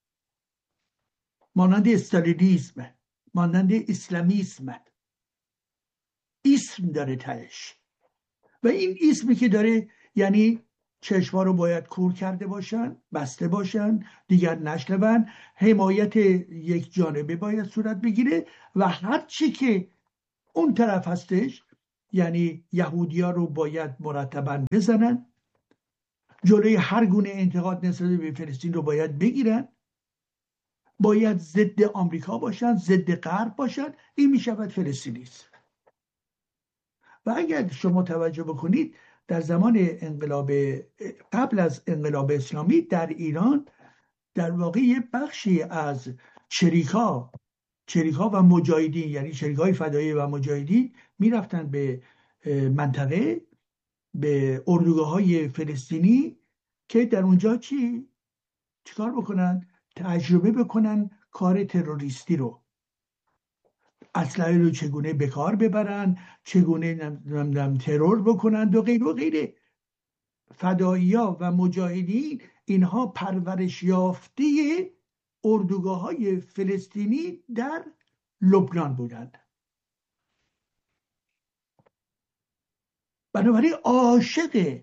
مانند استالینیسم، مانند اسلامیسم، اسم داره تهش و این اسمی که داره یعنی چشما رو باید کور کرده باشن، بسته باشن، دیگر نشنون، حمایت یک جانبه باید صورت بگیره و هر چی که اون طرف هستش، یعنی یهودیا رو باید مرتبا بزنن، جلوی هر گونه انتقاد نسبت به فلسطین رو باید بگیرن، باید ضد آمریکا باشن، ضد غرب باشن. این میشود فلسطینیسم. و اگر شما توجه بکنید در زمان انقلاب، قبل از انقلاب اسلامی در ایران، در واقع یه بخشی از چریکا و مجاهدین، یعنی چریکای فدایی و مجاهدین میرفتن به منطقه، به اردوگاه‌های فلسطینی که در اونجا چیکار بکنن؟ تجربه بکنن کار تروریستی رو، اسلحه رو چگونه به کار ببرن، چگونه ترور بکنن و غیره و غیره. فدایی‌ها و مجاهدین اینها پرورش یافته اردوگاه‌های فلسطینی در لبنان بودند. بنابراین عاشق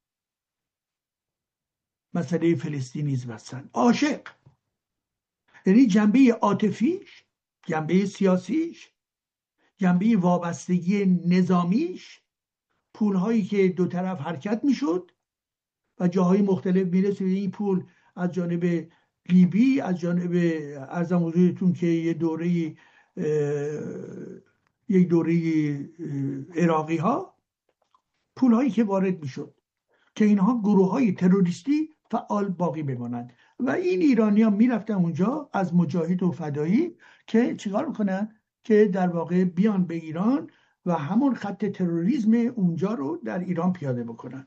مسئله فلسطینیسم هستن، عاشق، یعنی جنبه عاطفیش، جنبه سیاسیش، جنبه وابستگی نظامیش، پولهایی که دو طرف حرکت میشد و جاهای مختلف میرسه، این پول از جانب لیبی، از جانب ارزم حضورتون که یک دوره عراقی ها، پولهایی که وارد میشد که اینها گروه های تروریستی فعال باقی بمانند. و این ایرانی ها میرفتن اونجا از مجاهد و فدایی که چیکار میکنن؟ که در واقع بیان به ایران و همون خط تروریسم اونجا رو در ایران پیاده بکنن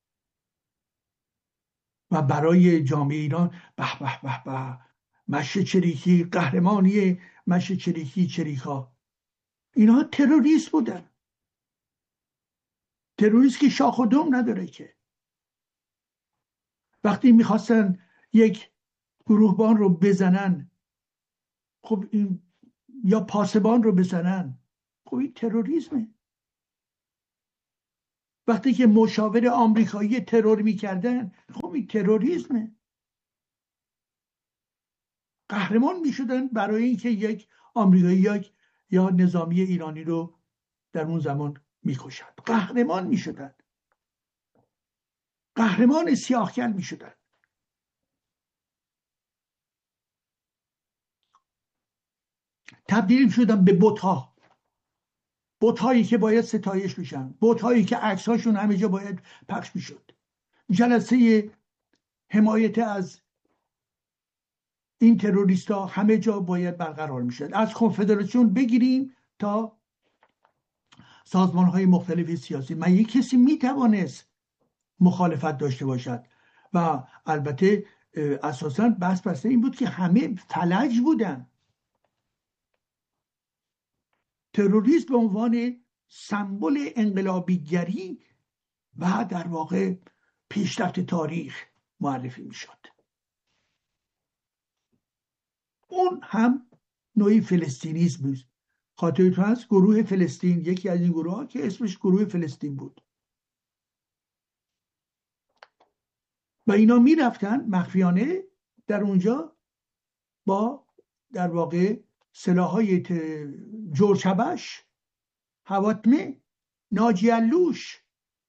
و برای جامعه ایران به به به به، مشه چریکی، قهرمانی مشه چریکی، چریکا، اینها تروریست بودن. تروریست که شاخ و دم نداره که. وقتی میخواستن یک گروهبان رو بزنن، خب این، یا پاسبان رو بزنن، خب این تروریسمه. وقتی که مشاور آمریکایی ترور میکردن، خب این تروریسمه. قهرمان میشدن برای اینکه یک آمریکایی یا نظامی ایرانی رو در اون زمان میکشند. قهرمان میشدن، قهرمان سیاهکل میشدن. تبدیل شدن به بت‌ها، بت‌هایی که باید ستایش بشن، بت‌هایی که عکس‌هاشون همه جا باید پخش میشد. جلسه حمایت از این تروریستا همه جا باید برقرار میشد، از کنفدراسیون بگیریم تا سازمان‌های مختلف سیاسی. من یک کسی میتوانست مخالفت داشته باشد و البته اساساً بحث بسته این بود که همه فلج بودن. تروریست به عنوان سمبل انقلابیگری و در واقع پیشرفت تاریخ معرفی میشد. اون هم نوعی فلسطینیسم بود. خاطرتون هست گروه فلسطین، یکی از این گروه ها که اسمش گروه فلسطین بود، و اینا می رفتن مخفیانه در اونجا با در واقع سلاحهای جورج هبش، حواتمه، ناجی علوش،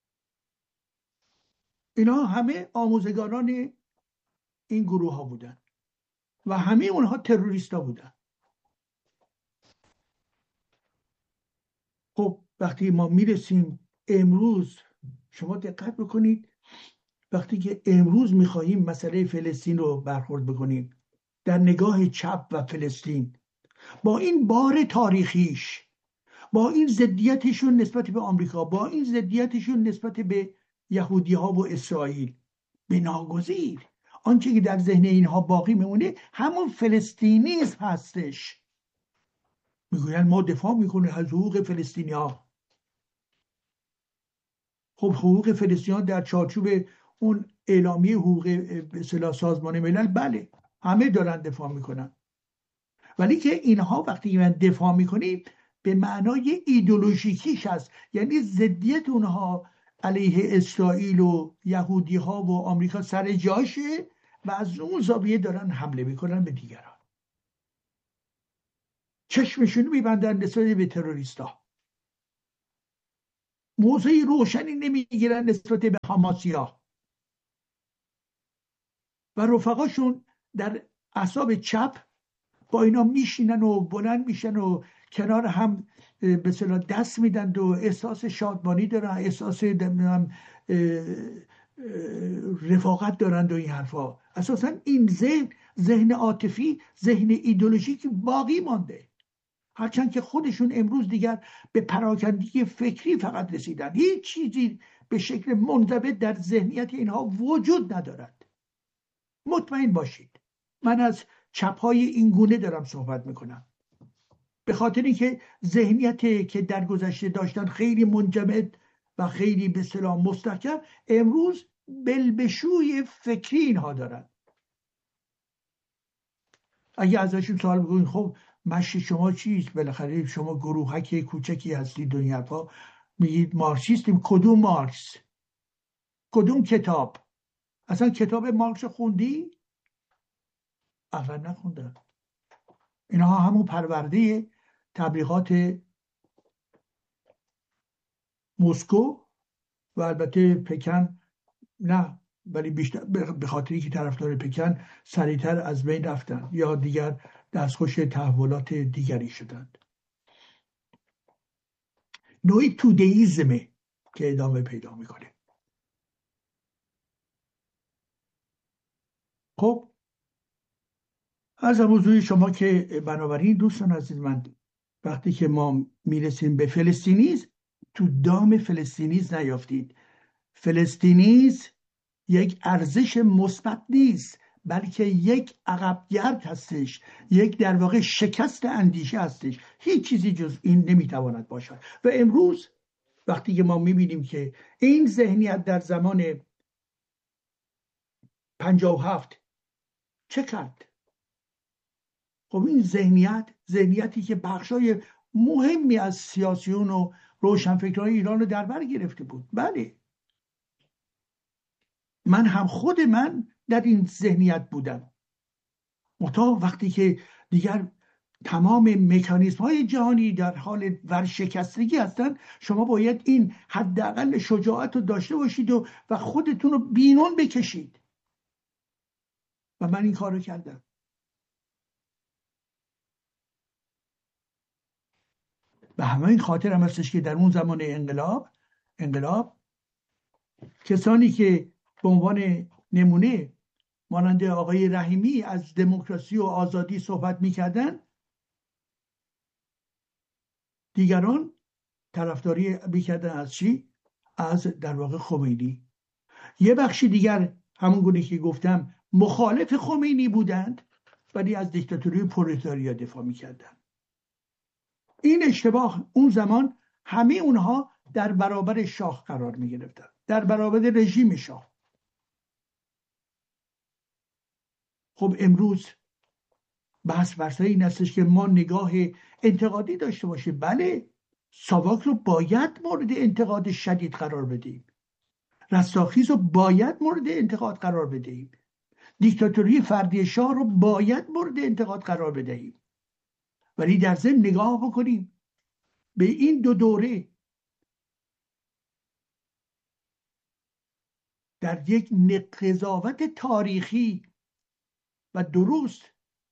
اینا همه آموزگاران این گروه ها بودن و همه اونها تروریستا بودن. خب وقتی ما میرسیم امروز، شما دقت بکنید، وقتی که امروز میخواهیم مسئله فلسطین رو برخورد بکنیم در نگاه چپ و فلسطین، با این بار تاریخیش، با این ضدیتشون نسبت به آمریکا، با این ضدیتشون نسبت به یهودی ها و اسرائیل، به ناگزیر آنچه که در ذهن اینها باقی میمونه همون فلسطینیسم هستش. میگوین ما دفاع میکنه از حقوق فلسطینی ها. خب حقوق فلسطینیان در چارچوب اون اعلامیه حقوق به اصطلاح سازمان ملل، بله همه دارن دفاع میکنن، ولی که اینها وقتی من دفاع میکنیم به معنای ایدئولوژیکیش هست، یعنی ضدیت اونها علیه اسرائیل و یهودی ها و آمریکا سر جاشه و از اون زاویه دارن حمله میکنن به دیگران، چشمشون میبندن نسبت به تروریستا، موضع روشنی نمیگیرن نسبت به حماسیا و رفقاشون در اعصاب چپ با اینا میشینن و بلند میشن و کنار هم به اصطلاح دست میدن و احساس شادمانی دارن، احساس رفاقت دارند و این حرفا. اساسا این ذهن عاطفی، ذهن ایدئولوژیک باقی مانده، هرچند که خودشون امروز دیگر به پراکندگی فکری فقط رسیدن، هیچ چیزی به شکل منضبط در ذهنیت اینها وجود ندارد. مطمئن باشید من از چپ‌های این گونه دارم صحبت میکنم، به خاطر اینکه ذهنیتی که در گذشته داشتن خیلی منجمد و خیلی به اصطلاح مستحکم، امروز بلبشوی فکری اینها دارن. اگه ازشون سوال بکنید خب مشی شما چیست، بالاخره شما گروهک کوچکی هستید دنیا ها، میگید مارکسیستیم. کدوم مارکس؟ کدوم کتاب؟ اصلا کتاب مارکس خوندی؟ اصلا نخوندم. اینها همون پرورده تبلیغات مسکو و البته پکن نه، ولی بیشتر به خاطری که طرفدار پکن سریعتر از بین رفتن یا دیگر دستخوش تحولات دیگری شدند. نوعی تودئیزمه که ادامه پیدا میکنه. خب از موضوع شما که بنابراین دوستان عزیز من، وقتی که ما میرسیم به فلسطینیز، تو دام فلسطینیز نیافتید. فلسطینیز یک ارزش مثبت نیست، بلکه یک عقبگرد هستش، یک در واقع شکست اندیشه هستش. هیچ چیزی جز این نمیتواند باشد. و امروز وقتی که ما میبینیم که این ذهنیت در زمان 57 چه کرد؟ خب این ذهنیتی که بخشای مهمی از سیاسیون و روشنفکران ایران رو در بر گرفته بود. بله، خود من در این ذهنیت بودم. منتها وقتی که دیگر تمام مکانیزم های جهانی در حال ورشکستگی هستند، شما باید این حداقل شجاعت رو داشته باشید و خودتون رو بیرون بکشید. و من این کار رو کردم. به همین خاطر هم هستش که در اون زمان انقلاب کسانی که به عنوان نمونه مانند آقای رحیمی از دموکراسی و آزادی صحبت میکردن، دیگران طرفداری میکردن از چی؟ از در واقع خمینی. یه بخشی دیگر همون گونه که گفتم مخالف خمینی بودند ولی از دیکتاتوری پرولتاریا دفاع میکردن. این اشتباه اون زمان همه اونها در برابر شاه قرار میگرفتن، در برابر رژیم شاه. خب امروز بحث بر این هستش که ما نگاه انتقادی داشته باشیم. بله، ساواک رو باید مورد انتقاد شدید قرار بدیم، رستاخیز رو باید مورد انتقاد قرار بدهیم، دیکتاتوری فردی شاه رو باید مورد انتقاد قرار بدهیم، ولی در ضمن نگاه بکنیم به این دو دوره در یک قضاوت تاریخی و درست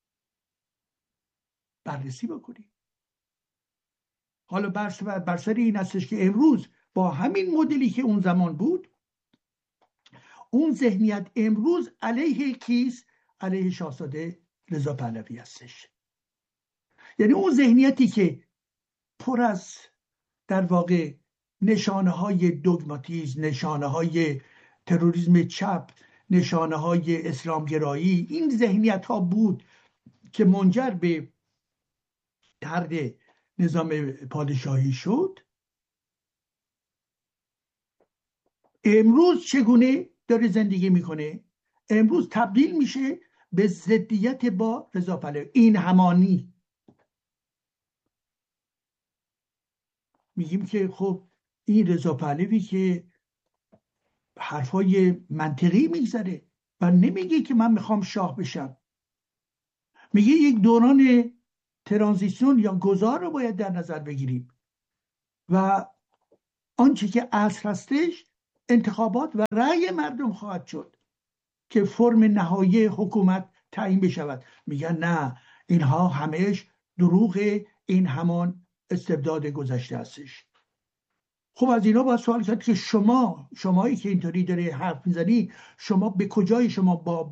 بررسی بکنیم. حالا بر سر این هستش که امروز با همین مدلی که اون زمان بود، اون ذهنیت امروز علیه کیست؟ علیه شاهزاده رضا پهلوی هستش. یعنی اون ذهنیتی که پر از در واقع نشانه های دوگماتیسم، نشانه های تروریسم چپ، نشانه های اسلامگرایی، این ذهنیت ها بود که منجر به طرد نظام پادشاهی شد. امروز چگونه داره زندگی میکنه؟ امروز تبدیل میشه به ضدیت با رضا پهلوی. این همانی میگیم که خب این رضا پهلوی که حرفای منطقی میگذره و نمیگه که من میخوام شاه بشم. میگه یک دوران ترانزیسیون یا گذار رو باید در نظر بگیریم و آنچه که اصل هستش انتخابات و رأی مردم خواهد شد که فرم نهایی حکومت تعیین بشود. میگن نه، اینها همهش دروغ، این همان استبداد گذشته هستش. خب از اینا باید سوال کرد که شمایی که اینطوری داره حرف میزنی، شما به کجای شما با